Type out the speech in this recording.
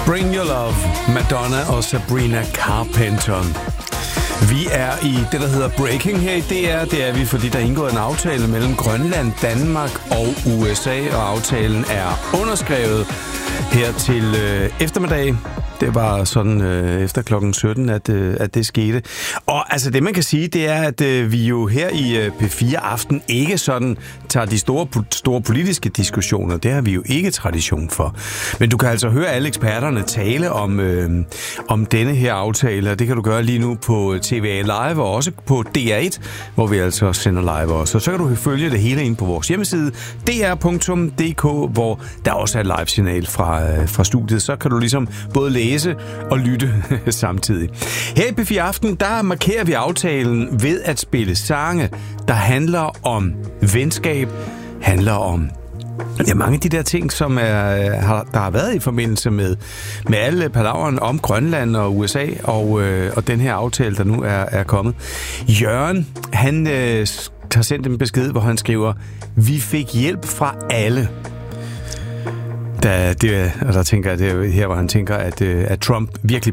Bring Your Love, Madonna og Sabrina Carpenter. Vi er i det, der hedder Breaking her i DR. Det er vi, fordi der er indgået en aftale mellem Grønland, Danmark og USA, og aftalen er underskrevet her til eftermiddag. Det var sådan efter klokken 17, at det skete. Og altså det, man kan sige, det er, at vi jo her i P4 Aften ikke sådan tager de store politiske diskussioner. Det har vi jo ikke tradition for. Men du kan altså høre alle eksperterne tale om denne her aftale, og det kan du gøre lige nu på TVA Live og også på DR1, hvor vi altså sender live også. Så kan du følge det hele ind på vores hjemmeside, dr.dk, hvor der også er et live-signal fra studiet. Så kan du ligesom både læse og lytte samtidig. Her i P4 Aften, der markerer vi aftalen ved at spille sange, der handler om venskab, handler om mange af de der ting, som der har været i forbindelse med alle palaveren om Grønland og USA og den her aftale, der nu er kommet. Jørgen, han har sendt en besked, hvor han skriver: vi fik hjælp fra alle. Og der tænker jeg, her hvor han tænker, at Trump virkelig